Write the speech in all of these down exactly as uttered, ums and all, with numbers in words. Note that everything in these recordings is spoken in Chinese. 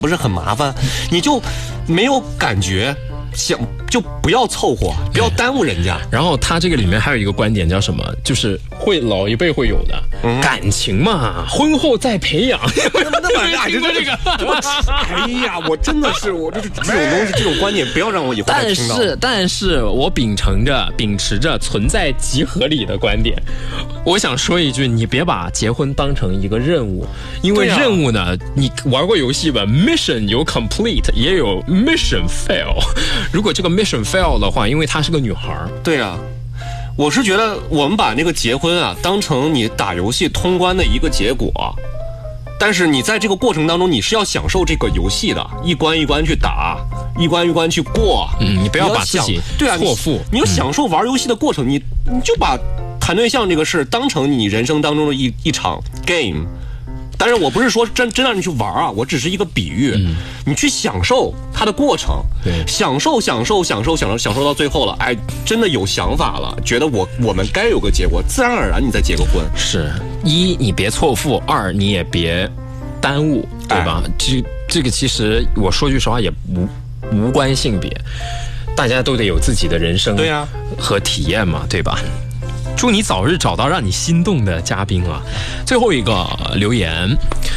不是很麻烦，你就没有感觉。想就不要凑合，不要耽误人家。 然后他这个里面还有一个观点叫什么？就是会老一辈会有的、嗯、感情嘛，婚后再培养。 那么那么大，就这个。哎呀，我真的是我就是这种东西，这种观点不要让我以后再听到。 但是，但是我秉承着秉持着存在即合理的观点，我想说一句：你别把结婚当成一个任务，因为任务呢，啊、你玩过游戏吧 ？Mission 有 complete， 也有 mission fail。如果这个 mission fail 的话，因为她是个女孩。 对啊，我是觉得我们把那个结婚啊当成你打游戏通关的一个结果，但是你在这个过程当中你是要享受这个游戏的，一关一关去打，一关一关去过。 嗯，你不要把自己错付， 你要享受玩游戏的过程，嗯、你你就把谈对象这个事当成你人生当中的一一场 game。但是我不是说真真让你去玩啊，我只是一个比喻，嗯、你去享受它的过程， 对， 享受享受享受享受享受到最后了，哎，真的有想法了，觉得我我们该有个结果，自然而然你再结个婚。 是一你别错付，二你也别耽误，对吧？哎、这这个其实我说句实话也无无关性别，大家都得有自己的人生， 对呀， 和体验嘛，对吧？祝你早日找到让你心动的嘉宾啊！最后一个留言，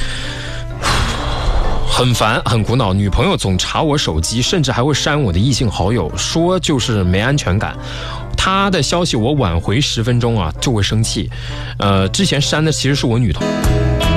很烦很苦恼，女朋友总查我手机，甚至还会删我的异性好友，说就是没安全感。她的消息我晚回十分钟啊就会生气，呃，之前删的其实是我女同。